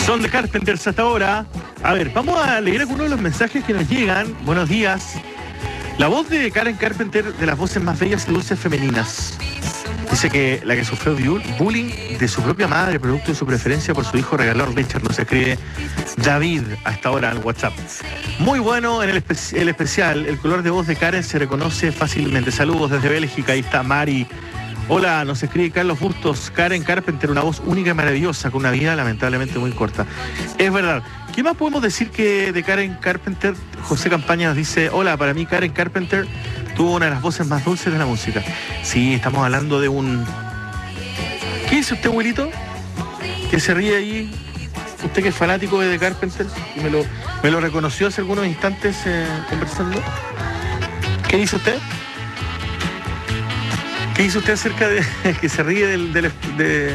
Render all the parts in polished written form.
Son The Carpenters hasta ahora. A ver, vamos a leer algunos de los mensajes que nos llegan. Buenos días. La voz de Karen Carpenter, de las voces más bellas y dulces femeninas. Dice que la que sufrió bullying de su propia madre, producto de su preferencia por su hijo regalor Richard. Nos escribe David a esta hora en WhatsApp. Muy bueno en el especial. El color de voz de Karen se reconoce fácilmente. Saludos desde Bélgica. Ahí está Mari. Hola, nos escribe Carlos Bustos. Karen Carpenter, una voz única y maravillosa, con una vida lamentablemente muy corta. Es verdad. ¿Qué más podemos decir que de Karen Carpenter? José Campañas dice: hola, para mí Karen Carpenter tuvo una de las voces más dulces de la música. Sí, estamos hablando de un... ¿Qué dice usted, abuelito? Que se ríe ahí. Usted que es fanático de The Carpenter, y me lo reconoció hace algunos instantes conversando. ¿Qué dice usted? ¿Qué dice usted acerca de que se ríe de...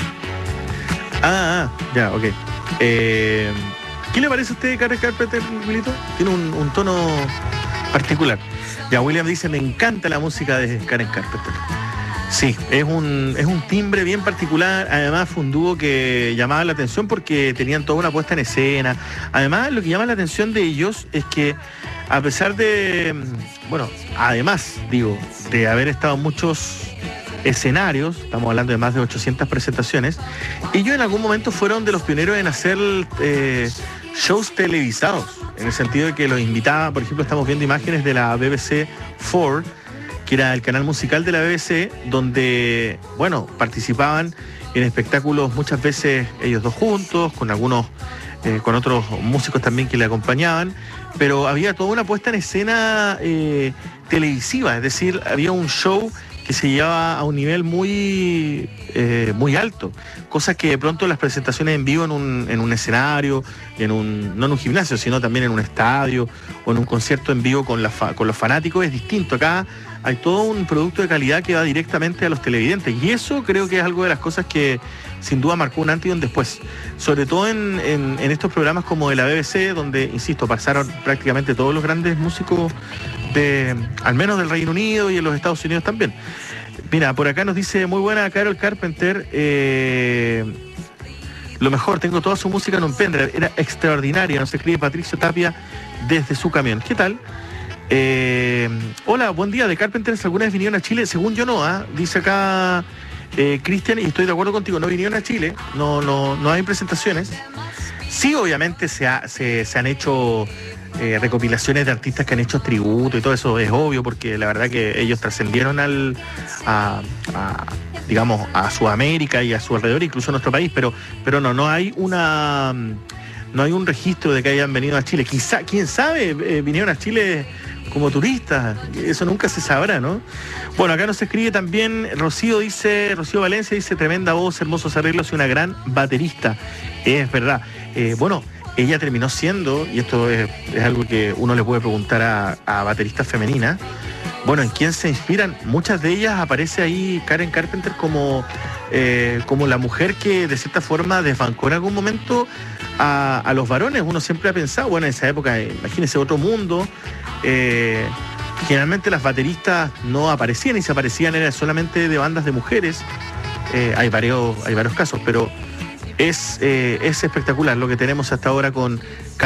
Ya, ok. ¿Qué le parece a usted de Karen Carpenter, Wilito? Tiene un tono particular. Ya, William dice: me encanta la música de Karen Carpenter. Sí, es un timbre bien particular. Además fue un dúo que llamaba la atención porque tenían toda una puesta en escena. Además, lo que llama la atención de ellos es que, a pesar de, además, de haber estado en muchos escenarios, estamos hablando de más de 800 presentaciones, ellos en algún momento fueron de los pioneros en hacer shows televisados, en el sentido de que los invitaban. Por ejemplo, estamos viendo imágenes de la BBC 4, que era el canal musical de la BBC, donde, participaban en espectáculos muchas veces ellos dos juntos, con otros músicos también que le acompañaban, pero había toda una puesta en escena televisiva, es decir, había un show que se llevaba a un nivel muy alto, cosas que de pronto las presentaciones en vivo en un escenario, no en un gimnasio, sino también en un estadio o en un concierto en vivo con los fanáticos, es distinto. Acá hay todo un producto de calidad que va directamente a los televidentes, y eso creo que es algo de las cosas que sin duda marcó un antes y un después, sobre todo en estos programas como de la BBC, donde, insisto, pasaron prácticamente todos los grandes músicos al menos del Reino Unido y en los Estados Unidos también. Mira, por acá nos dice: muy buena Carol Carpenter, lo mejor, tengo toda su música en un pendrive, era extraordinaria. Nos escribe Patricio Tapia desde su camión. ¿Qué tal? Hola, buen día. The Carpenters alguna vez vinieron a Chile. Según yo no, dice acá Cristian, y estoy de acuerdo contigo, no vinieron a Chile, no hay presentaciones. Sí, obviamente se han hecho recopilaciones de artistas que han hecho tributo y todo eso, es obvio, porque la verdad que ellos trascendieron a Sudamérica y a su alrededor, incluso a nuestro país, pero no hay un registro de que hayan venido a Chile. Quizá, quién sabe, vinieron a Chile como turistas, eso nunca se sabrá, ¿no? Bueno, acá nos escribe también Rocío Valencia, dice: tremenda voz, hermosos arreglos y una gran baterista. Es verdad. Ella terminó siendo, y esto es algo que uno le puede preguntar a bateristas femeninas, ¿en quién se inspiran? Muchas de ellas aparece ahí Karen Carpenter como la mujer que de cierta forma desbancó en algún momento a los varones. Uno siempre ha pensado, en esa época, imagínense, otro mundo, generalmente las bateristas no aparecían, y si aparecían era solamente de bandas de mujeres. Hay varios casos, pero es espectacular lo que tenemos hasta ahora con